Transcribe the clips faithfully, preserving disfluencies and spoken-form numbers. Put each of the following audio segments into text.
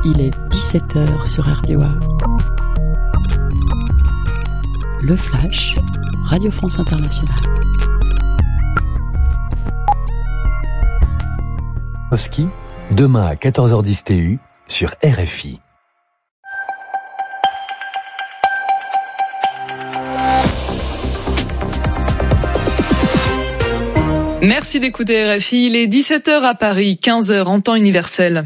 Il est dix-sept heures sur R D O A. Le Flash, Radio France Internationale. Oski, demain à quatorze heures dix T U sur R F I. Merci d'écouter R F I. Il est dix-sept heures à Paris, quinze heures en temps universel.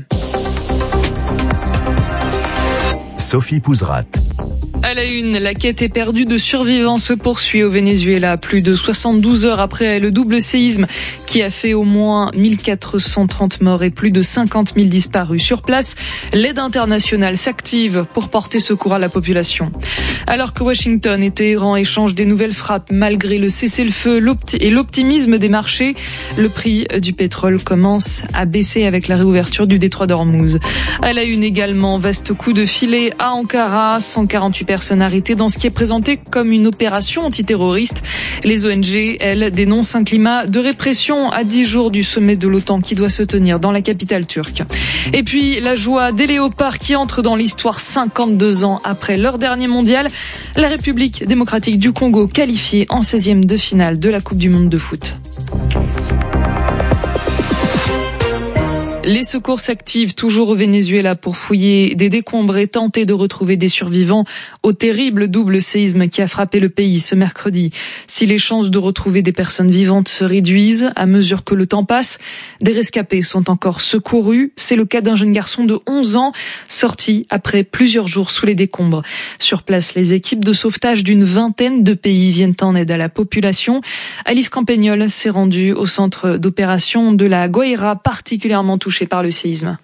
Sophie Pouzrat. À la une, la quête éperdue de survivants se poursuit au Venezuela. Plus de soixante-douze heures après le double séisme qui a fait au moins mille quatre cent trente morts et plus de cinquante mille disparus. Sur place, l'aide internationale s'active pour porter secours à la population. Alors que Washington et Téhéran échangent des nouvelles frappes malgré le cessez-le-feu et l'optimisme des marchés, le prix du pétrole commence à baisser avec la réouverture du détroit d'Ormuz. À la une également, vaste coup de filet à Ankara, cent quarante-huit personnes arrêtées dans ce qui est présenté comme une opération antiterroriste. Les O N G, elles, dénoncent un climat de répression à dix jours du sommet de l'OTAN qui doit se tenir dans la capitale turque. Et puis, la joie des léopards qui entrent dans l'histoire cinquante-deux ans après leur dernier mondial. La République démocratique du Congo qualifiée en seizième de finale de la Coupe du monde de foot. Les secours s'activent toujours au Venezuela pour fouiller des décombres et tenter de retrouver des survivants au terrible double séisme qui a frappé le pays ce mercredi. Si les chances de retrouver des personnes vivantes se réduisent à mesure que le temps passe, des rescapés sont encore secourus. C'est le cas d'un jeune garçon de onze ans sorti après plusieurs jours sous les décombres. Sur place, les équipes de sauvetage d'une vingtaine de pays viennent en aide à la population. Alice Campagnol s'est rendue au centre d'opération de la Guaira, particulièrement touchée par le séisme.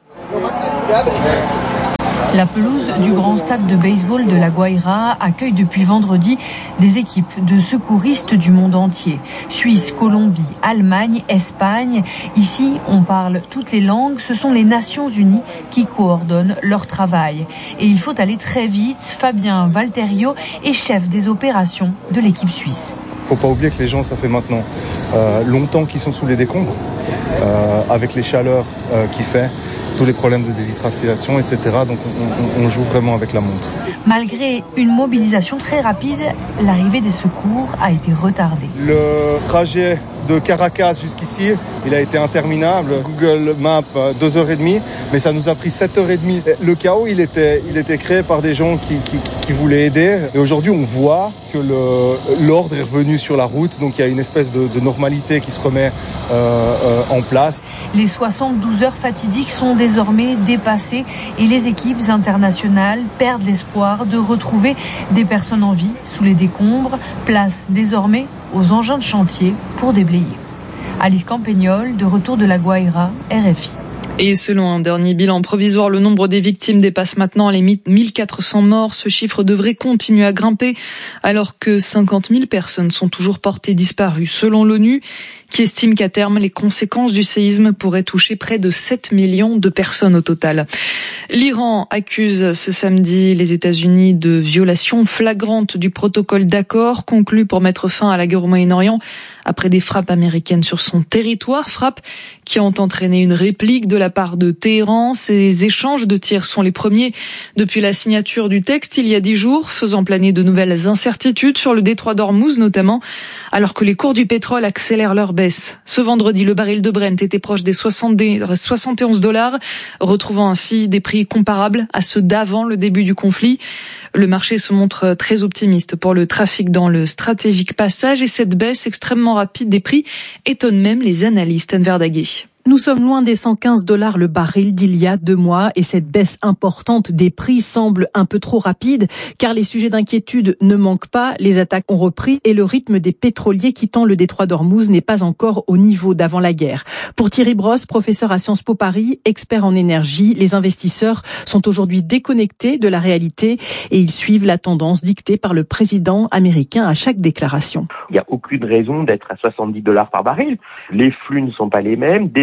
La pelouse du grand stade de baseball de la Guaira accueille depuis vendredi des équipes de secouristes du monde entier. Suisse, Colombie, Allemagne, Espagne. Ici, on parle toutes les langues. Ce sont les Nations Unies qui coordonnent leur travail. Et il faut aller très vite. Fabien Valterio est chef des opérations de l'équipe suisse. Il ne faut pas oublier que les gens, ça fait maintenant euh, longtemps qu'ils sont sous les décombres, euh, avec les chaleurs euh, qu'il fait, tous les problèmes de déshydratation, et cetera. Donc on, on, on joue vraiment avec la montre. Malgré une mobilisation très rapide, l'arrivée des secours a été retardée. Le trajet de Caracas jusqu'ici, il a été interminable. Google Maps, deux heures et demie, mais ça nous a pris sept heures et demie. Le chaos, il était, il était créé par des gens qui, qui, qui voulaient aider. Et aujourd'hui, on voit que le, l'ordre est revenu sur la route, donc il y a une espèce de, de normalité qui se remet euh, euh, en place. Les soixante-douze heures fatidiques sont désormais dépassées et les équipes internationales perdent l'espoir de retrouver des personnes en vie sous les décombres. Place désormais aux engins de chantier pour déblayer. Alice Campagnol, de retour de la Guaira, R F I. Et selon un dernier bilan provisoire, le nombre des victimes dépasse maintenant les mille quatre cents morts. Ce chiffre devrait continuer à grimper alors que cinquante mille personnes sont toujours portées disparues. Selon l'ONU, qui estime qu'à terme, les conséquences du séisme pourraient toucher près de sept millions de personnes au total. L'Iran accuse ce samedi les États-Unis de violation flagrante du protocole d'accord conclu pour mettre fin à la guerre au Moyen-Orient après des frappes américaines sur son territoire, frappes qui ont entraîné une réplique de la part de Téhéran. Ces échanges de tirs sont les premiers depuis la signature du texte il y a dix jours, faisant planer de nouvelles incertitudes sur le détroit d'Ormuz notamment, alors que les cours du pétrole accélèrent leur baisse. Ce vendredi, le baril de Brent était proche des soixante et onze dollars, retrouvant ainsi des prix comparables à ceux d'avant le début du conflit. Le marché se montre très optimiste pour le trafic dans le stratégique passage et cette baisse extrêmement rapide des prix étonne même les analystes. Anne Verdaguet. Nous sommes loin des cent quinze dollars le baril d'il y a deux mois et cette baisse importante des prix semble un peu trop rapide car les sujets d'inquiétude ne manquent pas, les attaques ont repris et le rythme des pétroliers quittant le détroit d'Ormuz n'est pas encore au niveau d'avant la guerre. Pour Thierry Brosse, professeur à Sciences Po Paris, expert en énergie, les investisseurs sont aujourd'hui déconnectés de la réalité et ils suivent la tendance dictée par le président américain à chaque déclaration. Il n'y a aucune raison d'être à soixante-dix dollars par baril. Les flux ne sont pas les mêmes, des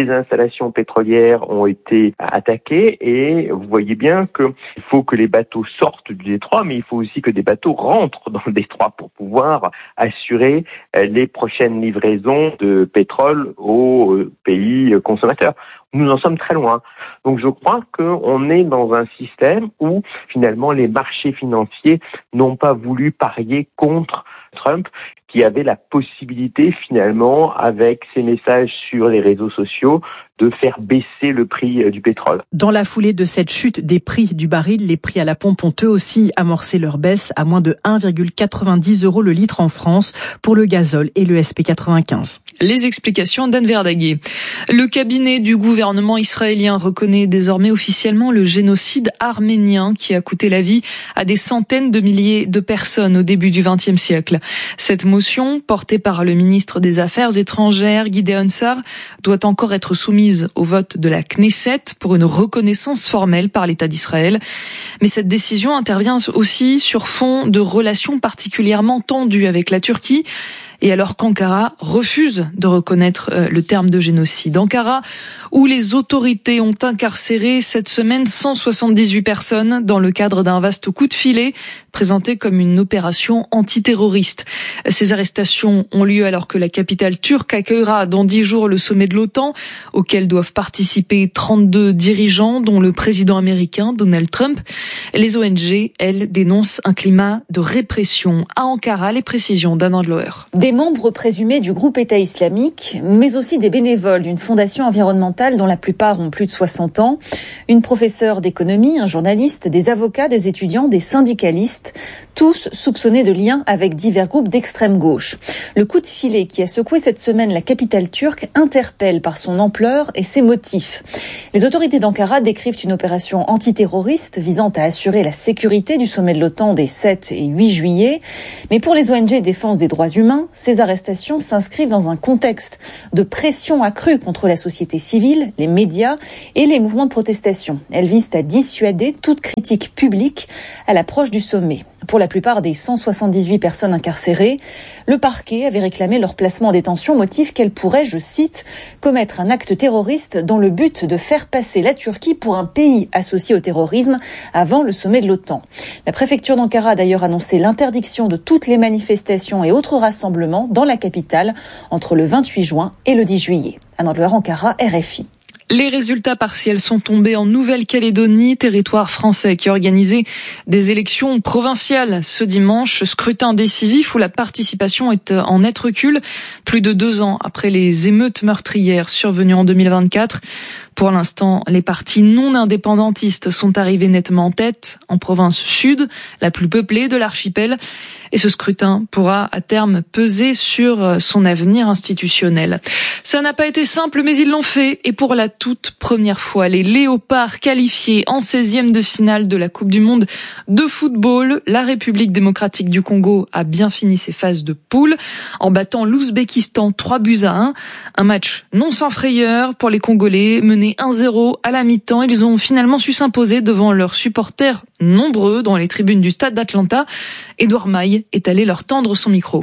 installations pétrolières ont été attaquées et vous voyez bien qu'il faut que les bateaux sortent du détroit, mais il faut aussi que des bateaux rentrent dans le détroit pour pouvoir assurer les prochaines livraisons de pétrole aux pays consommateurs. Nous en sommes très loin. Donc je crois qu'on est dans un système où finalement les marchés financiers n'ont pas voulu parier contre Trump, qui avait la possibilité finalement, avec ses messages sur les réseaux sociaux, de faire baisser le prix du pétrole. Dans la foulée de cette chute des prix du baril, les prix à la pompe ont eux aussi amorcé leur baisse à moins de un virgule quatre-vingt-dix euros le litre en France pour le gazole et le S P quatre-vingt-quinze. Les explications d'Anne Verdaguer. Le cabinet du gouvernement israélien reconnaît désormais officiellement le génocide arménien qui a coûté la vie à des centaines de milliers de personnes au début du vingtième siècle. Cette motion, portée par le ministre des Affaires étrangères, Gideon Sa'ar, doit encore être soumise au vote de la Knesset pour une reconnaissance formelle par l'État d'Israël. Mais cette décision intervient aussi sur fond de relations particulièrement tendues avec la Turquie. Et alors qu'Ankara refuse de reconnaître le terme de génocide. Ankara, où les autorités ont incarcéré cette semaine cent soixante-dix-huit personnes dans le cadre d'un vaste coup de filet présenté comme une opération antiterroriste. Ces arrestations ont lieu alors que la capitale turque accueillera dans dix jours le sommet de l'OTAN, auquel doivent participer trente-deux dirigeants, dont le président américain Donald Trump. Les O N G, elles, dénoncent un climat de répression. À Ankara, les précisions d'Anne Andloer. Des membres présumés du groupe État islamique, mais aussi des bénévoles d'une fondation environnementale dont la plupart ont plus de soixante ans, une professeure d'économie, un journaliste, des avocats, des étudiants, des syndicalistes, tous soupçonnés de liens avec divers groupes d'extrême gauche. Le coup de filet qui a secoué cette semaine la capitale turque interpelle par son ampleur et ses motifs. Les autorités d'Ankara décrivent une opération antiterroriste visant à assurer la sécurité du sommet de l'OTAN des sept et huit juillet. Mais pour les O N G défense des droits humains, ces arrestations s'inscrivent dans un contexte de pression accrue contre la société civile, les médias et les mouvements de protestation. Elles visent à dissuader toute critique publique à l'approche du sommet. Pour la plupart des cent soixante-dix-huit personnes incarcérées, le parquet avait réclamé leur placement en détention, motif qu'elles pourraient, je cite, commettre un acte terroriste dans le but de faire passer la Turquie pour un pays associé au terrorisme avant le sommet de l'OTAN. La préfecture d'Ankara a d'ailleurs annoncé l'interdiction de toutes les manifestations et autres rassemblements dans la capitale entre le vingt-huit juin et le dix juillet. Anne Andloer, Ankara, R F I. Les résultats partiels sont tombés en Nouvelle-Calédonie, territoire français qui organisait des élections provinciales ce dimanche. Scrutin décisif où la participation est en net recul, plus de deux ans après les émeutes meurtrières survenues en deux mille vingt-quatre. Pour l'instant, les partis non indépendantistes sont arrivés nettement en tête, en province sud, la plus peuplée de l'archipel. Et ce scrutin pourra à terme peser sur son avenir institutionnel. Ça n'a pas été simple, mais ils l'ont fait. Et pour la toute première fois, les Léopards qualifiés en seizième de finale de la Coupe du Monde de football. La République démocratique du Congo a bien fini ses phases de poule en battant l'Ouzbékistan trois buts à un. Un match non sans frayeur pour les Congolais, menés un zéro à la mi-temps. Ils ont finalement su s'imposer devant leurs supporters nombreux dans les tribunes du stade d'Atlanta. Édouard Maille est allé leur tendre son micro.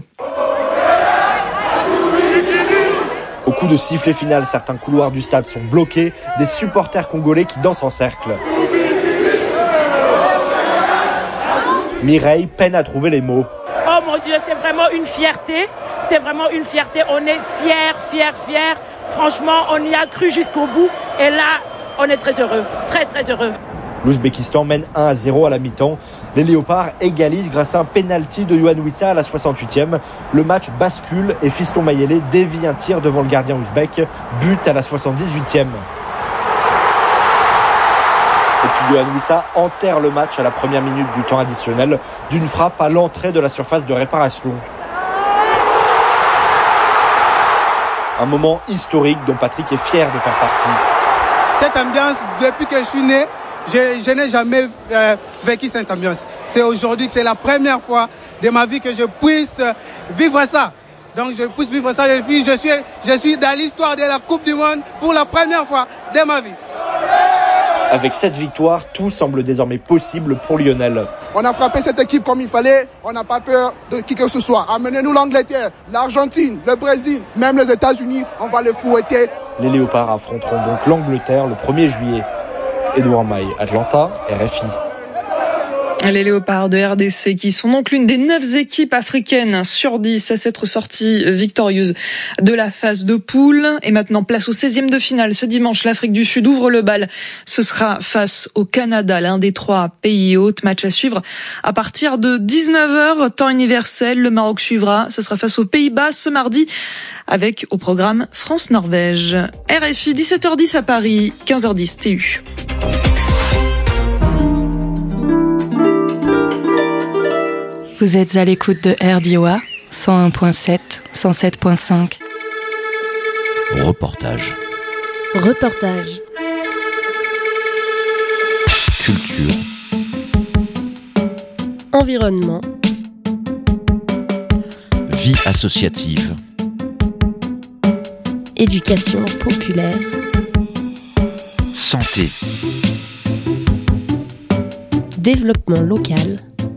Au coup de sifflet final, certains couloirs du stade sont bloqués, des supporters congolais qui dansent en cercle. Mireille peine à trouver les mots. Oh mon Dieu, c'est vraiment une fierté, c'est vraiment une fierté, on est fiers, fiers, fiers. Franchement, on y a cru jusqu'au bout et là, on est très heureux, très très heureux. L'Ouzbékistan mène un à zéro à la mi-temps. Les Léopards égalisent grâce à un pénalty de Yohan Wissa à la soixante-huitième. Le match bascule et Fiston Mayele dévie un tir devant le gardien ouzbek. But à la soixante-dix-huitième. Et puis Yohan Wissa enterre le match à la première minute du temps additionnel d'une frappe à l'entrée de la surface de réparation. Un moment historique dont Patrick est fier de faire partie. Cette ambiance, depuis que je suis né, je, je n'ai jamais euh, vécu cette ambiance. C'est aujourd'hui que c'est la première fois de ma vie que je puisse vivre ça. Donc je puisse vivre ça et puis je suis, je suis dans l'histoire de la Coupe du Monde pour la première fois de ma vie. Avec cette victoire, tout semble désormais possible pour Lionel. On a frappé cette équipe comme il fallait, on n'a pas peur de qui que ce soit. Amenez-nous l'Angleterre, l'Argentine, le Brésil, même les États-Unis, on va les fouetter Les Léopards affronteront donc l'Angleterre le premier juillet. Édouard Maille, Atlanta, R F I. Les Léopards de R D C qui sont donc l'une des neuf équipes africaines sur dix à s'être sorties victorieuses de la phase de poule. Et maintenant, place au seizième de finale. Ce dimanche, l'Afrique du Sud ouvre le bal. Ce sera face au Canada, l'un des trois pays hôtes. Match à suivre à partir de dix-neuf heures, temps universel. Le Maroc suivra. Ce sera face aux Pays-Bas ce mardi avec au programme France-Norvège. R F I, dix-sept heures dix à Paris, quinze heures dix T U. Vous êtes à l'écoute de R D O A, cent un virgule sept, cent sept virgule cinq. Reportage. Reportage. Culture. Environnement. Vie associative. Éducation populaire. Santé. Développement local.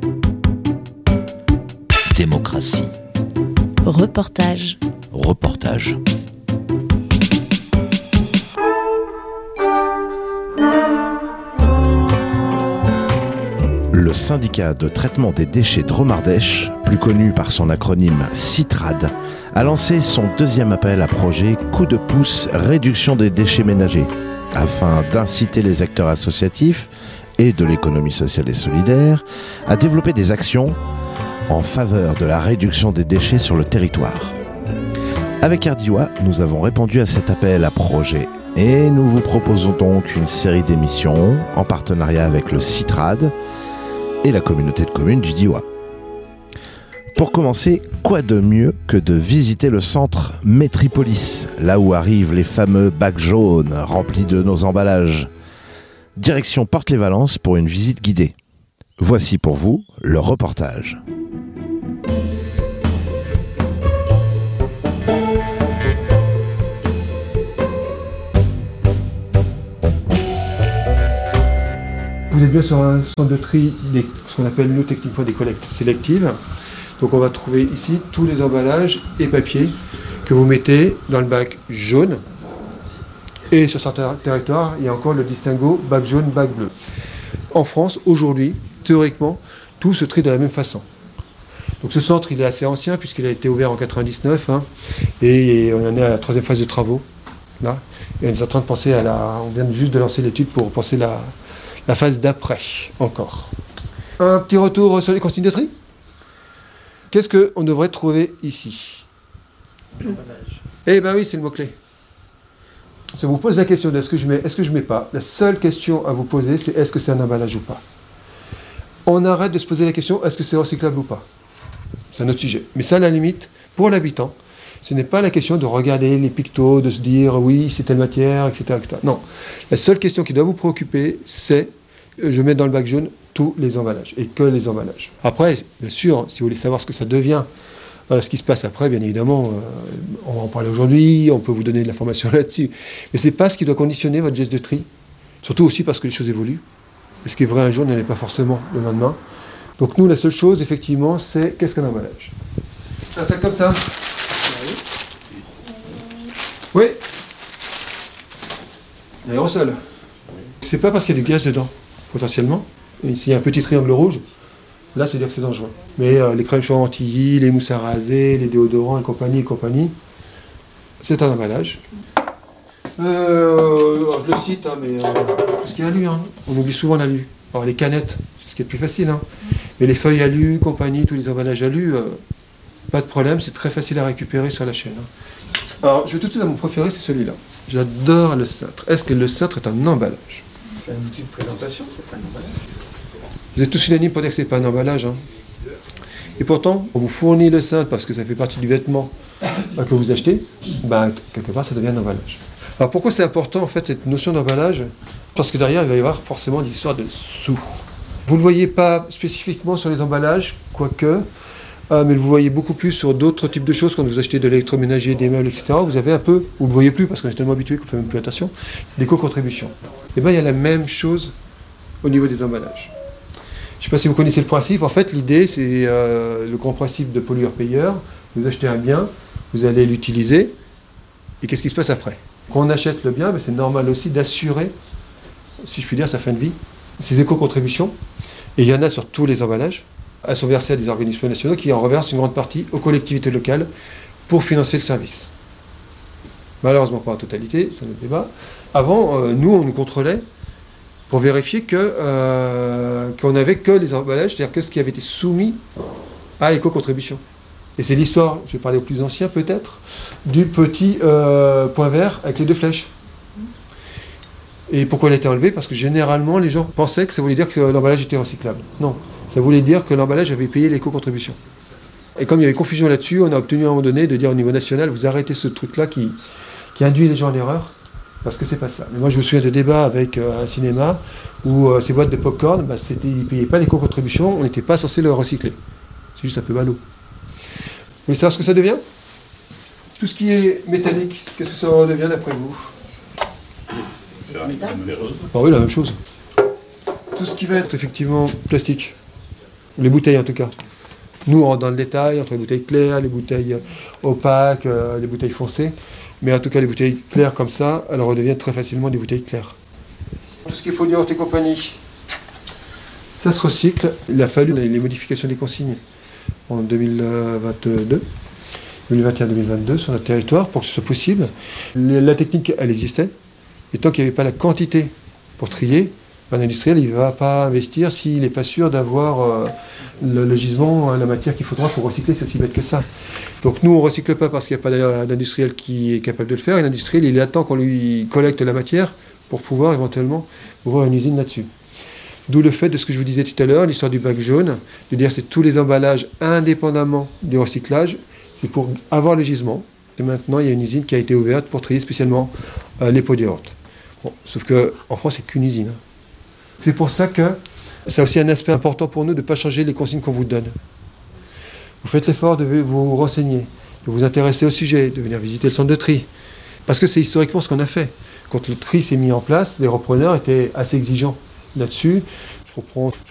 Démocratie. Reportage. Reportage. Le syndicat de traitement des déchets Dromardèche, plus connu par son acronyme CITRAD, a lancé son deuxième appel à projet Coup de pouce réduction des déchets ménagers, afin d'inciter les acteurs associatifs et de l'économie sociale et solidaire à développer des actions en faveur de la réduction des déchets sur le territoire. Avec R D O A, nous avons répondu à cet appel à projet et nous vous proposons donc une série d'émissions en partenariat avec le CITRAD et la communauté de communes du D I O A. Pour commencer, quoi de mieux que de visiter le centre Métripolis, là où arrivent les fameux bacs jaunes remplis de nos emballages. Direction Porte-les-Valences pour une visite guidée. Voici pour vous le reportage. Vous êtes bien sur un centre de tri, des, ce qu'on appelle nous techniquement des collectes sélectives. Donc on va trouver ici tous les emballages et papiers que vous mettez dans le bac jaune. Et sur certains territoires, il y a encore le distinguo bac jaune, bac bleu. En France, aujourd'hui, théoriquement, tout se trie de la même façon. Donc ce centre, il est assez ancien puisqu'il a été ouvert en quatre-vingt-dix-neuf hein, et on en est à la troisième phase de travaux. Là. Et on est en train de penser à la... On vient juste de lancer l'étude pour penser la... la phase d'après, encore. Un petit retour sur les consignes de tri. Qu'est-ce qu'on devrait trouver ici? Eh bien oui, c'est le mot-clé. Si on vous pose la question de est-ce que je mets, est-ce que je mets pas, la seule question à vous poser, c'est est-ce que c'est un emballage ou pas. On arrête de se poser la question est-ce que c'est recyclable ou pas. C'est un autre sujet. Mais ça, à la limite, pour l'habitant, ce n'est pas la question de regarder les pictos, de se dire oui, c'est telle matière, et cetera, et cetera. Non. La seule question qui doit vous préoccuper, c'est je mets dans le bac jaune tous les emballages et que les emballages. Après, bien sûr, si vous voulez savoir ce que ça devient, euh, ce qui se passe après, bien évidemment, euh, on va en parler aujourd'hui, on peut vous donner de l'information là-dessus. Mais ce n'est pas ce qui doit conditionner votre geste de tri. Surtout aussi parce que les choses évoluent. Et ce qui est vrai un jour ne l'est pas forcément le lendemain. Donc nous, la seule chose, effectivement, c'est qu'est-ce qu'un emballage. Un sac comme ça. Oui. L'aérosol. C'est pas parce qu'il y a du gaz dedans, potentiellement. Et s'il y a un petit triangle rouge, là, c'est-à-dire que c'est dangereux. Mais euh, les crèmes chantilly, les mousses à raser, les déodorants et compagnie et compagnie, c'est un emballage. Euh, alors je le cite, hein, mais euh, tout ce qui est alu, hein. On oublie souvent l'alu. Alors les canettes, c'est ce qui est le plus facile. Hein. Mais les feuilles alu, compagnie, tous les emballages alu, euh, pas de problème, c'est très facile à récupérer sur la chaîne. Hein. Alors, je vais tout de suite à mon préféré, c'est celui-là. J'adore le cintre. Est-ce que le cintre est un emballage? C'est un outil de présentation, c'est pas un emballage. Vous êtes tous unanimes pour dire que c'est pas un emballage. Hein. Et pourtant, on vous fournit le cintre parce que ça fait partie du vêtement bah, que vous achetez. Bah, quelque part, ça devient un emballage. Alors pourquoi c'est important en fait cette notion d'emballage? Parce que derrière, il va y avoir forcément des histoires de sous. Vous ne le voyez pas spécifiquement sur les emballages, quoique. Euh, mais vous voyez beaucoup plus sur d'autres types de choses, quand vous achetez de l'électroménager, des meubles, et cetera. Vous avez un peu, vous ne le voyez plus parce qu'on est tellement habitué qu'on ne fait même plus attention, des co-contributions. Et bien il y a la même chose au niveau des emballages. Je ne sais pas si vous connaissez le principe. En fait, l'idée, c'est euh, le grand principe de pollueur-payeur. Vous achetez un bien, vous allez l'utiliser, et qu'est-ce qui se passe après? Quand on achète le bien, ben c'est normal aussi d'assurer, si je puis dire, sa fin de vie, ces éco-contributions. Et il y en a sur tous les emballages. Elles sont versées à des organismes nationaux qui en reversent une grande partie aux collectivités locales pour financer le service. Malheureusement pas en totalité, c'est notre débat. Avant, euh, nous, on nous contrôlait pour vérifier que, euh, qu'on n'avait que les emballages, c'est-à-dire que ce qui avait été soumis à éco-contribution. Et c'est l'histoire, je vais parler aux plus anciens peut-être, du petit euh, point vert avec les deux flèches. Et pourquoi elle a été enlevée ? Parce que généralement, les gens pensaient que ça voulait dire que l'emballage était recyclable. Non, ça voulait dire que l'emballage avait payé l'éco-contribution. Et comme il y avait confusion là-dessus, on a obtenu à un moment donné de dire au niveau national, vous arrêtez ce truc-là qui, qui induit les gens en erreur, parce que c'est pas ça. Mais moi, je me souviens de débats avec euh, un cinéma où euh, ces boîtes de pop-corn, bah, c'était, ils ne payaient pas l'éco-contribution, on n'était pas censé le recycler. C'est juste un peu ballot. Vous voulez savoir ce que ça devient ? Tout ce qui est métallique, qu'est-ce que ça redevient d'après vous ? C'est la même chose. Ah oui, la même chose. Tout ce qui va être effectivement plastique, les bouteilles en tout cas. Nous, on rentre dans le détail, entre les bouteilles claires, les bouteilles opaques, euh, les bouteilles foncées. Mais en tout cas, les bouteilles claires comme ça, elles redeviennent très facilement des bouteilles claires. Tout ce qui est polluante et compagnie, ça se recycle. Il a fallu les modifications des consignes en deux mille vingt-deux, deux mille vingt et un deux mille vingt-deux sur notre territoire pour que ce soit possible. La technique, elle existait. Et tant qu'il n'y avait pas la quantité pour trier, un industriel, il ne va pas investir s'il n'est pas sûr d'avoir euh, le, le gisement, la matière qu'il faudra pour recycler, c'est aussi bête que ça. Donc nous, on ne recycle pas parce qu'il n'y a pas d'industriel qui est capable de le faire. Et l'industriel, il attend qu'on lui collecte la matière pour pouvoir éventuellement ouvrir une usine là-dessus. D'où le fait de ce que je vous disais tout à l'heure, l'histoire du bac jaune, de dire c'est tous les emballages indépendamment du recyclage, c'est pour avoir le gisement. Et maintenant, il y a une usine qui a été ouverte pour trier spécialement euh, les polluantes. Bon, sauf qu'en France, c'est qu'une usine. C'est pour ça que c'est aussi un aspect important pour nous de ne pas changer les consignes qu'on vous donne. Vous faites l'effort de vous renseigner, de vous intéresser au sujet, de venir visiter le centre de tri. Parce que c'est historiquement ce qu'on a fait. Quand le tri s'est mis en place, les repreneurs étaient assez exigeants là-dessus. Je reprends,